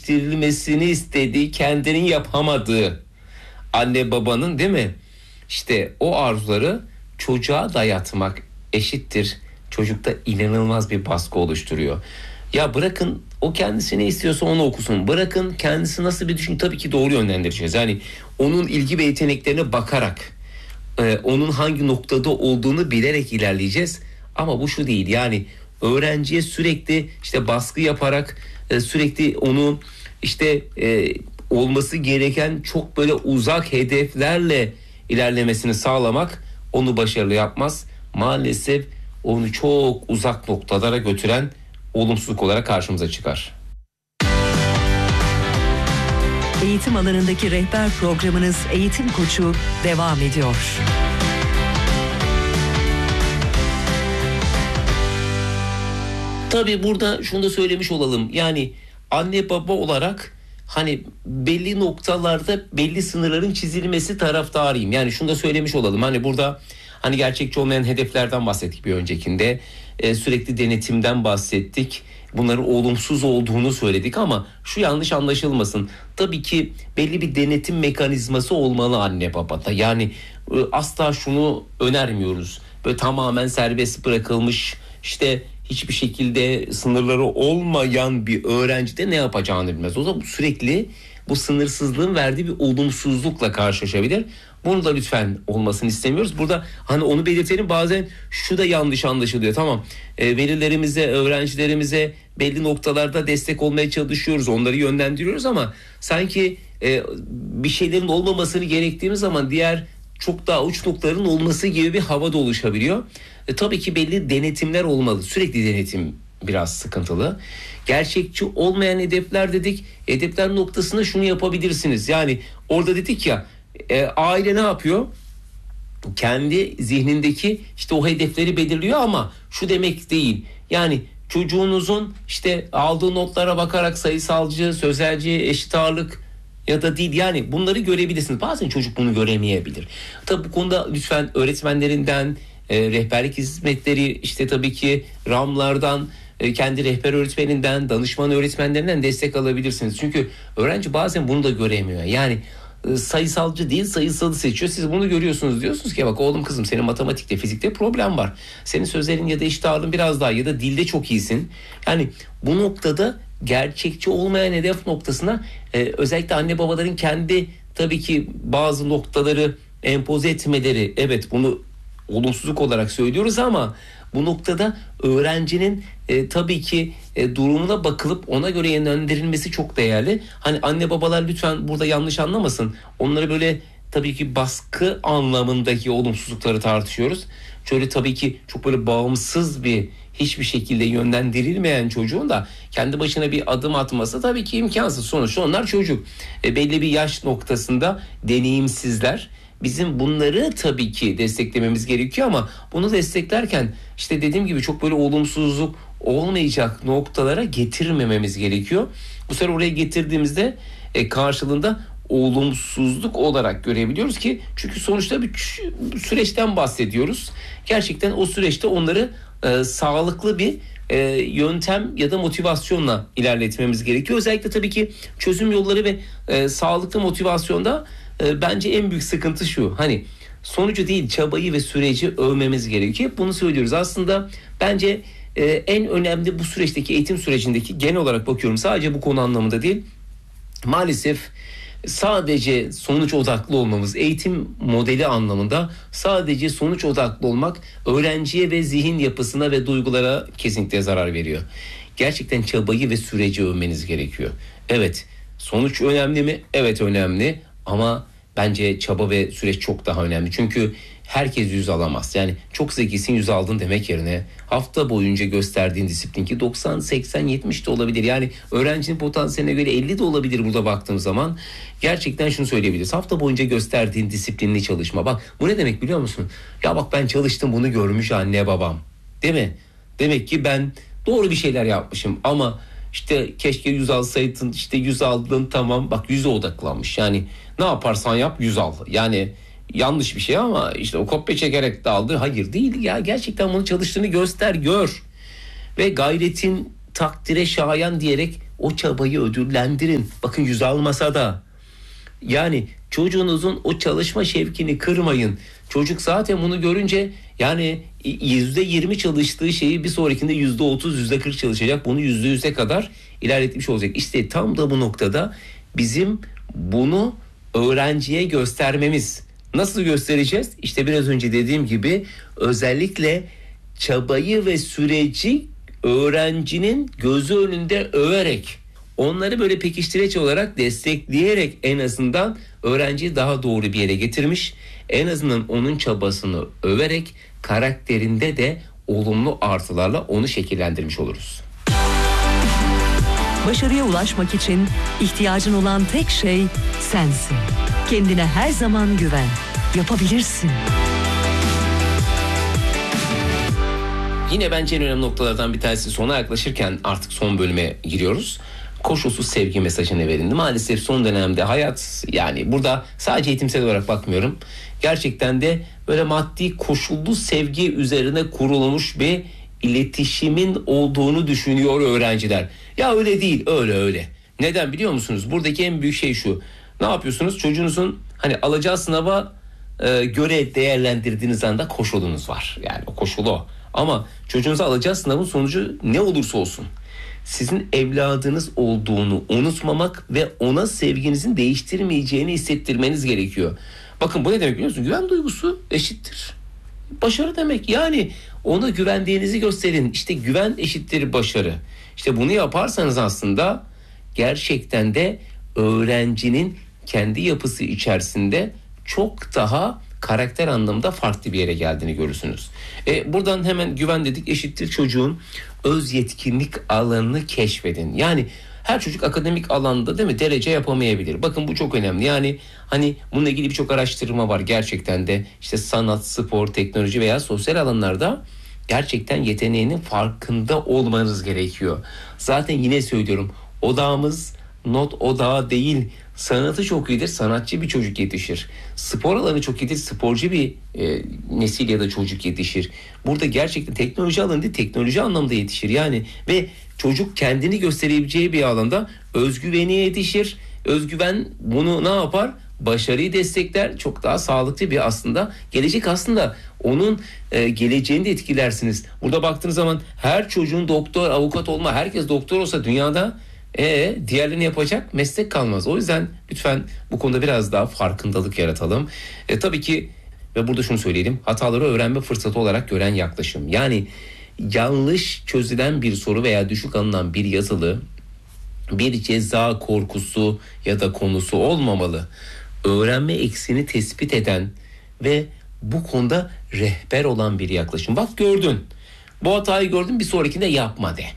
yetiştirilmesini istediği, kendinin yapamadığı anne babanın, değil mi? İşte o arzuları çocuğa dayatmak eşittir. Çocukta inanılmaz bir baskı oluşturuyor. Ya bırakın o kendisi ne istiyorsa onu okusun. Bırakın kendisi nasıl bir düşün, tabii ki doğru yönlendireceğiz. Yani onun ilgi ve yeteneklerine bakarak, onun hangi noktada olduğunu bilerek ilerleyeceğiz. Ama bu şu değil, yani öğrenciye sürekli işte baskı yaparak, sürekli onu işte olması gereken çok böyle uzak hedeflerle ilerlemesini sağlamak onu başarılı yapmaz. Maalesef onu çok uzak noktalara götüren olumsuzluk olarak karşımıza çıkar. Eğitim alanındaki rehber programınız Eğitim Koçu devam ediyor. Tabii burada şunu da söylemiş olalım. Yani anne baba olarak hani belli noktalarda belli sınırların çizilmesi taraftarıyım. Yani şunu da söylemiş olalım. Hani burada hani gerçekçi olmayan hedeflerden bahsettik bir öncekinde. Sürekli denetimden bahsettik. Bunların olumsuz olduğunu söyledik ama şu yanlış anlaşılmasın. Tabii ki belli bir denetim mekanizması olmalı anne babada. Yani asla şunu önermiyoruz. Böyle tamamen serbest bırakılmış, işte hiçbir şekilde sınırları olmayan bir öğrenci de ne yapacağını bilmez. O zaman sürekli bu sınırsızlığın verdiği bir olumsuzlukla karşılaşabilir. Bunu da lütfen olmasını istemiyoruz. Burada hani onu belirtelim, bazen şu da yanlış anlaşılıyor. Tamam, velilerimize, öğrencilerimize belli noktalarda destek olmaya çalışıyoruz. Onları yönlendiriyoruz ama sanki bir şeylerin olmamasını gerektiğimiz zaman diğer çok daha uç noktaların olması gibi bir hava da oluşabiliyor. Tabii ki belli denetimler olmalı. Sürekli denetim biraz sıkıntılı. Gerçekçi olmayan hedefler dedik. Hedefler noktasında şunu yapabilirsiniz. Yani orada dedik ya, aile ne yapıyor? Kendi zihnindeki işte o hedefleri belirliyor ama şu demek değil. Yani çocuğunuzun işte aldığı notlara bakarak sayısalcı, sözelci, eşit ağırlık ya da değil, yani bunları görebilirsiniz. Bazen çocuk bunu göremeyebilir. Tabii bu konuda lütfen öğretmenlerinden, rehberlik hizmetleri, işte tabii ki RAM'lardan, kendi rehber öğretmeninden, danışman öğretmenlerinden destek alabilirsiniz. Çünkü öğrenci bazen bunu da göremiyor. Yani sayısalcı değil, sayısalı seçiyor. Siz bunu görüyorsunuz, diyorsunuz ki bak oğlum kızım, senin matematikte, fizikte problem var. Senin sözelin ya da eşit ağırlığın biraz daha, ya da dilde çok iyisin. Yani bu noktada gerçekçi olmayan hedef noktasına özellikle anne babaların kendi tabii ki bazı noktaları empoze etmeleri, evet bunu olumsuzluk olarak söylüyoruz ama bu noktada öğrencinin tabii ki durumuna bakılıp ona göre yönlendirilmesi çok değerli. Hani anne babalar lütfen burada yanlış anlamasın. Onları böyle tabii ki baskı anlamındaki olumsuzlukları tartışıyoruz. Şöyle tabii ki çok böyle bağımsız bir, hiçbir şekilde yönlendirilmeyen çocuğun da kendi başına bir adım atması tabii ki imkansız. Sonuçta onlar çocuk. Belli bir yaş noktasında deneyimsizler. Bizim bunları tabii ki desteklememiz gerekiyor ama bunu desteklerken işte dediğim gibi çok böyle olumsuzluk olmayacak noktalara getirmememiz gerekiyor. Bu sefer oraya getirdiğimizde karşılığında olumsuzluk olarak görebiliyoruz ki, çünkü sonuçta bir süreçten bahsediyoruz. Gerçekten o süreçte onları sağlıklı bir yöntem ya da motivasyonla ilerletmemiz gerekiyor. Özellikle tabii ki çözüm yolları ve sağlıklı motivasyonda bence en büyük sıkıntı şu: hani sonucu değil, çabayı ve süreci övmemiz gerekiyor. Hep bunu söylüyoruz. Aslında bence en önemli bu süreçteki, eğitim sürecindeki, genel olarak bakıyorum, sadece bu konu anlamında değil, maalesef sadece sonuç odaklı olmamız, eğitim modeli anlamında sadece sonuç odaklı olmak öğrenciye ve zihin yapısına ve duygulara kesinlikle zarar veriyor. Gerçekten çabayı ve süreci övmeniz gerekiyor. Evet, sonuç önemli mi? Evet, önemli ama bence çaba ve süreç çok daha önemli. Çünkü herkes 100 alamaz. Yani çok zekisin, 100 aldın demek yerine hafta boyunca gösterdiğin disiplin, ki 90, 80, 70 de olabilir. Yani öğrencinin potansiyeline göre 50 de olabilir burada baktığım zaman. Gerçekten şunu söyleyebiliriz: hafta boyunca gösterdiğin disiplinli çalışma. Bak bu ne demek biliyor musun? Ya bak, ben çalıştım, bunu görmüş anne babam. Değil mi? Demek ki ben doğru bir şeyler yapmışım ama işte keşke 100 alsaydın, işte 100 aldın, tamam, bak 100'e odaklanmış. Yani ne yaparsan yap 100 al. Yani yanlış bir şey ama işte o kopya çekerek de aldı. Hayır, değil ya, gerçekten bunu çalıştığını göster, gör. Ve gayretin takdire şayan diyerek o çabayı ödüllendirin. Bakın 100 almasa da. Yani çocuğunuzun o çalışma şevkini kırmayın. Çocuk zaten bunu görünce yani %20 çalıştığı şeyi bir sonrakinde %30, %40 çalışacak. Bunu %100'e kadar ilerletmiş olacak. İşte tam da bu noktada bizim bunu öğrenciye göstermemiz. Nasıl göstereceğiz? İşte biraz önce dediğim gibi özellikle çabayı ve süreci öğrencinin gözü önünde överek, onları böyle pekiştireç olarak destekleyerek en azından öğrenciyi daha doğru bir yere getirmiş. En azından onun çabasını överek karakterinde de olumlu artılarla onu şekillendirmiş oluruz. Başarıya ulaşmak için ihtiyacın olan tek şey sensin. Kendine her zaman güven. Yapabilirsin. Yine bence en önemli noktalardan bir tanesi, sona yaklaşırken artık son bölüme giriyoruz. Koşulsuz sevgi mesajını verin. Maalesef son dönemde hayat, yani burada sadece eğitimsel olarak bakmıyorum. Gerçekten de böyle maddi koşullu sevgi üzerine kurulmuş bir iletişimin olduğunu düşünüyor öğrenciler. Ya öyle değil, öyle. Neden biliyor musunuz? Buradaki en büyük şey şu. Ne yapıyorsunuz? Çocuğunuzun hani alacağı sınava göre değerlendirdiğiniz anda koşulunuz var. Yani o koşul o. Ama çocuğunuza alacağı sınavın sonucu ne olursa olsun, sizin evladınız olduğunu unutmamak ve ona sevginizin değiştirmeyeceğini hissettirmeniz gerekiyor. Bakın bu ne demek biliyor musunuz? Güven duygusu eşittir başarı demek. Yani ona güvendiğinizi gösterin. İşte güven eşittir başarı. İşte bunu yaparsanız aslında gerçekten de öğrencinin kendi yapısı içerisinde çok daha karakter anlamında farklı bir yere geldiğini görürsünüz. Buradan hemen güven dedik, eşittir çocuğun öz yetkinlik alanını keşfedin. Yani her çocuk akademik alanda değil mi derece yapamayabilir. Bakın bu çok önemli. Yani hani bununla ilgili birçok araştırma var gerçekten de. İşte sanat, spor, teknoloji veya sosyal alanlarda gerçekten yeteneğinin farkında olmanız gerekiyor. Zaten yine söylüyorum, odağımız not odağı değil. Sanatı çok iyidir, sanatçı bir çocuk yetişir. Spor alanı çok iyidir, sporcu bir nesil ya da çocuk yetişir. Burada gerçekten teknoloji alanı değil, teknoloji anlamda yetişir. Yani ve çocuk kendini gösterebileceği bir alanda özgüveni yetişir. Özgüven bunu ne yapar? Başarıyı destekler. Çok daha sağlıklı bir aslında gelecek, aslında onun geleceğini de etkilersiniz. Burada baktığınız zaman her çocuğun doktor, avukat olma, herkes doktor olsa dünyada diğerlerini yapacak meslek kalmaz. O yüzden lütfen bu konuda biraz daha farkındalık yaratalım. Tabii ki ve burada şunu söyleyelim. Hataları öğrenme fırsatı olarak gören yaklaşım. Yani yanlış çözülen bir soru veya düşük alınan bir yazılı bir ceza korkusu ya da konusu olmamalı. Öğrenme eksiğini tespit eden ve bu konuda rehber olan bir yaklaşım. Bak gördün. Bu hatayı gördün, bir sonrakinde yapma de.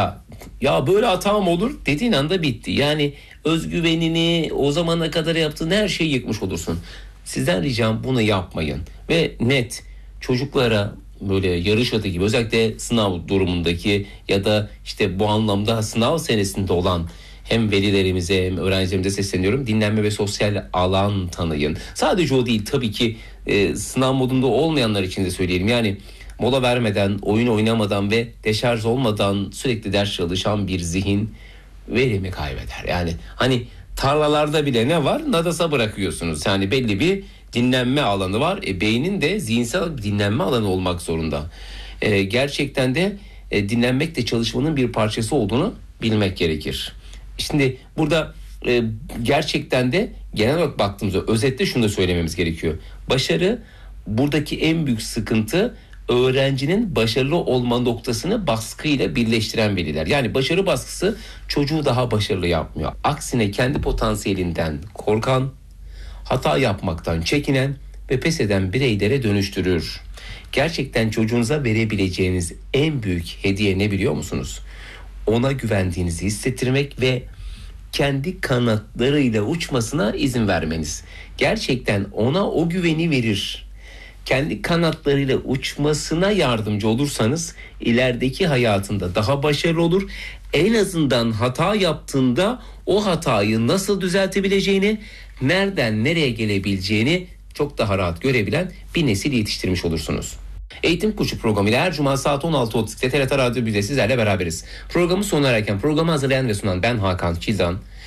Ya böyle hata mı olur dediğin anda bitti. Yani özgüvenini, o zamana kadar yaptığın her şeyi yıkmış olursun. Sizden ricam bunu yapmayın. Ve net çocuklara böyle yarış atı gibi, özellikle sınav durumundaki ya da işte bu anlamda sınav senesinde olan hem velilerimize hem öğrencilerimize sesleniyorum. Dinlenme ve sosyal alan tanıyın. Sadece o değil tabii ki, sınav modunda olmayanlar için de söyleyelim. Yani mola vermeden, oyun oynamadan ve deşarj olmadan sürekli ders çalışan bir zihin verimi kaybeder. Yani hani tarlalarda bile ne var? Nadasa bırakıyorsunuz. Yani belli bir dinlenme alanı var. Beynin de zihinsel dinlenme alanı olmak zorunda. Gerçekten de dinlenmek de çalışmanın bir parçası olduğunu bilmek gerekir. Şimdi burada gerçekten de genel olarak baktığımızda özetle şunu da söylememiz gerekiyor. Başarı, buradaki en büyük sıkıntı öğrencinin başarılı olma noktasını baskıyla birleştiren veliler. Yani başarı baskısı çocuğu daha başarılı yapmıyor. Aksine kendi potansiyelinden korkan, hata yapmaktan çekinen ve pes eden bireylere dönüştürür. Gerçekten çocuğunuza verebileceğiniz en büyük hediye ne biliyor musunuz? Ona güvendiğinizi hissettirmek ve kendi kanatlarıyla uçmasına izin vermeniz. Gerçekten ona o güveni verir. Kendi kanatlarıyla uçmasına yardımcı olursanız ilerideki hayatında daha başarılı olur. En azından hata yaptığında o hatayı nasıl düzeltebileceğini, nereden nereye gelebileceğini çok daha rahat görebilen bir nesil yetiştirmiş olursunuz. Eğitim Koçu programıyla her cuma saat 16.30'da TRT Radyo 1'de sizlerle beraberiz. Programı sona erken programı hazırlayan ve sunan ben Hakan Çildan.